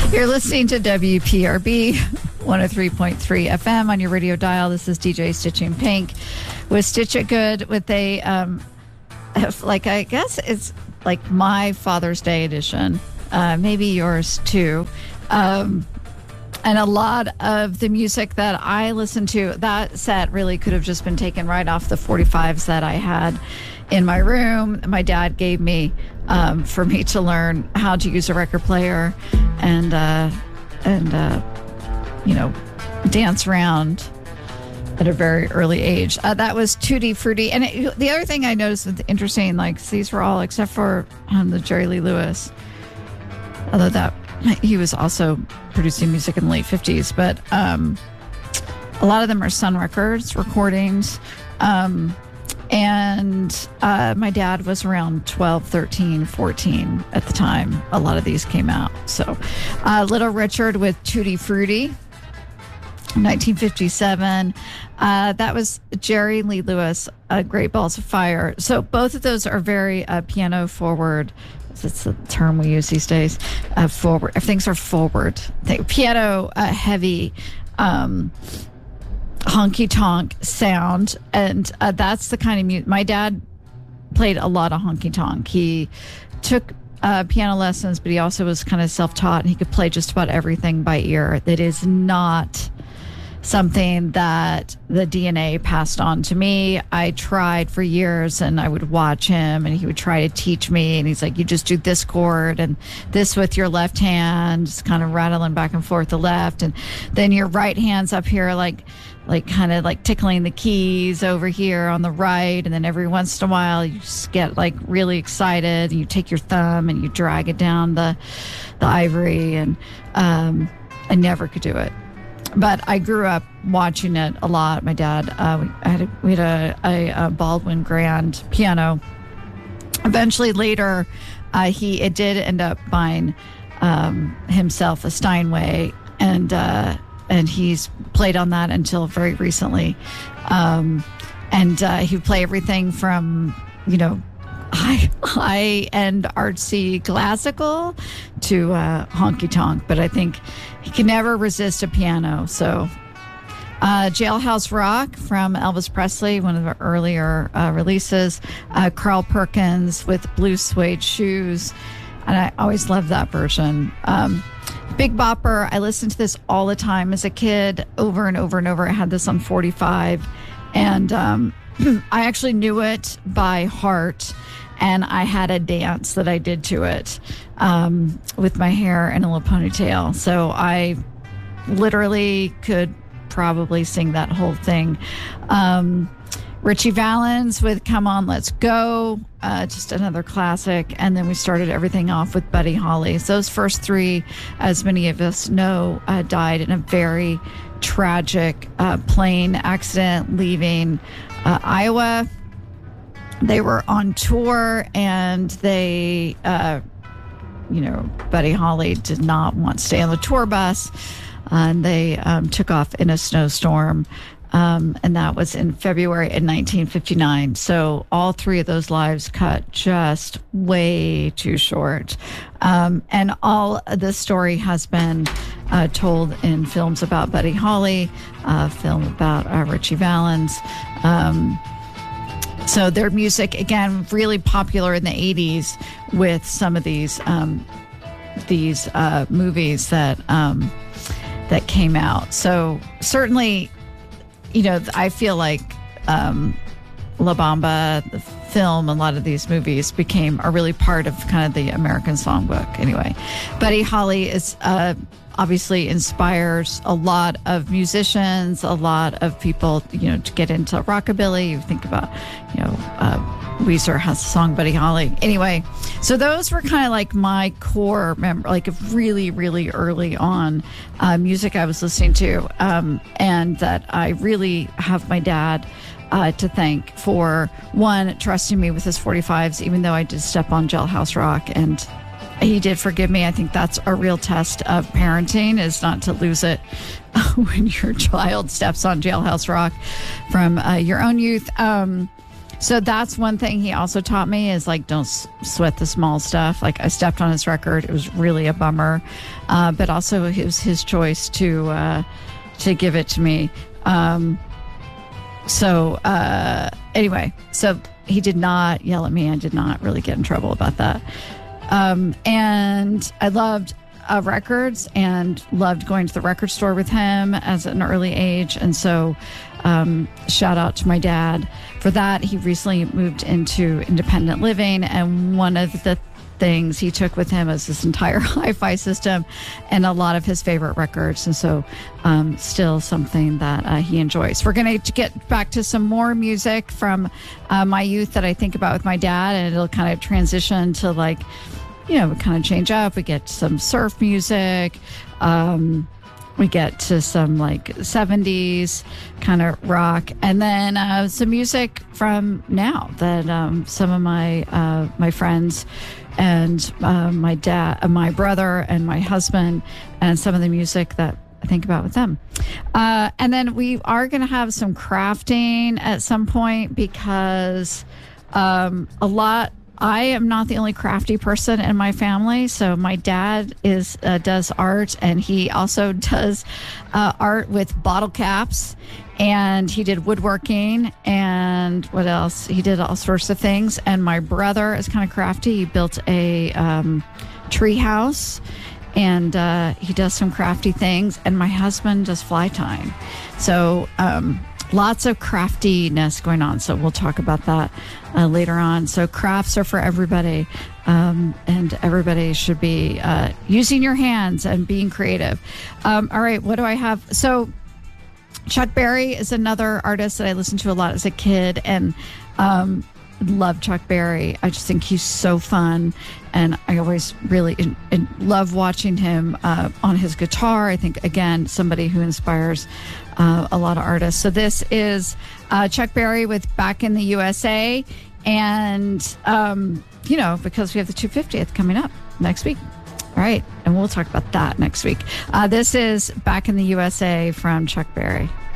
You're listening to WPRB 103.3 FM on your radio dial. This is DJ Stitching Pink with Stitch It Good with a, I guess it's like my Father's Day edition, maybe yours too. And a lot of the music that I listen to, that set really could have just been taken right off the 45s that I had in my room. My dad gave me for me to learn how to use a record player and dance around at a very early age. That was Tutti Frutti. And the other thing I noticed was interesting, like these were all except for the Jerry Lee Lewis, although that he was also producing music in the late 50s, but a lot of them are Sun Records recordings. And my dad was around 12, 13, 14 at the time a lot of these came out. So Little Richard with Tutti Frutti, 1957. That was Jerry Lee Lewis, Great Balls of Fire. So both of those are very piano forward. That's the term we use these days. Forward. Things are forward. Piano heavy, honky tonk sound. And that's the kind of music. My dad played a lot of honky tonk. He took piano lessons, but he also was kind of self-taught, and he could play just about everything by ear. That is not something that the DNA passed on to me. I tried for years, and I would watch him, and he would try to teach me, and he's like, you just do this chord and this with your left hand, just kind of rattling back and forth the left, and then your right hand's up here like kind of like tickling the keys over here on the right, and then every once in a while you just get like really excited, and you take your thumb and you drag it down the ivory, and I never could do it. But I grew up watching it a lot. My dad, we had a Baldwin Grand piano. Eventually, later, he did end up buying himself a Steinway, and he's played on that until very recently. And he would play everything from high-end artsy classical to honky tonk, but I think he can never resist a piano. So Jailhouse Rock from Elvis Presley, one of the earlier releases. Carl Perkins with Blue Suede Shoes, and I always loved that version. Big Bopper, I listened to this all the time as a kid, over and over and over. I had this on 45, and I actually knew it by heart. And I had a dance that I did to it with my hair in a little ponytail. So I literally could probably sing that whole thing. Ritchie Valens with Come On, Let's Go, just another classic. And then we started everything off with Buddy Holly. So those first three, as many of us know, died in a very tragic plane accident leaving Iowa. They were on tour, and they, Buddy Holly did not want to stay on the tour bus, and they took off in a snowstorm, and that was in February in 1959. So all three of those lives cut just way too short. And all the story has been told in films about Buddy Holly, film about Ritchie Valens. So their music, again, really popular in the 80s with some of these movies that came out. So certainly, I feel like La Bamba, the film, a lot of these movies became a really part of kind of the American songbook. Anyway, Buddy Holly is obviously inspires a lot of musicians, a lot of people, to get into rockabilly. You think about, Weezer has a song, Buddy Holly. Anyway, so those were kind of like my core like really, really early on music I was listening to, and that I really have my dad to thank for, one, trusting me with his 45s, even though I did step on Jailhouse Rock, and he did forgive me. I think that's a real test of parenting, is not to lose it when your child steps on Jailhouse Rock from your own youth. So that's one thing he also taught me is like, don't sweat the small stuff. Like I stepped on his record. It was really a bummer. But also it was his choice to give it to me. Anyway, so he did not yell at me. I did not really get in trouble about that. And I loved records and loved going to the record store with him as an early age. And so shout out to my dad for that. He recently moved into independent living, and one of the things he took with him is this entire hi-fi system and a lot of his favorite records. And so still something that he enjoys. We're going to get back to some more music from my youth that I think about with my dad, and it'll kind of transition to like, we kind of change up. We get some surf music. We get to some like 70s kind of rock, and then some music from now that some of my friends and my dad, my brother, and my husband, and some of the music that I think about with them. And then we are going to have some crafting at some point because I am not the only crafty person in my family. So my dad does art, and he also does art with bottle caps, and he did woodworking, and what else? He did all sorts of things. And my brother is kind of crafty. He built a tree house, and he does some crafty things. And my husband does fly tying. So lots of craftiness going on. So we'll talk about that later on. So crafts are for everybody, and everybody should be using your hands and being creative. All right, what do I have? So Chuck Berry is another artist that I listened to a lot as a kid, and love Chuck Berry. I just think he's so fun, and I always really love watching him on his guitar. I think, again, somebody who inspires a lot of artists. So this is Chuck Berry with Back in the USA, and because we have the 250th coming up next week. All right, and we'll talk about that next week. This is Back in the USA from Chuck Berry.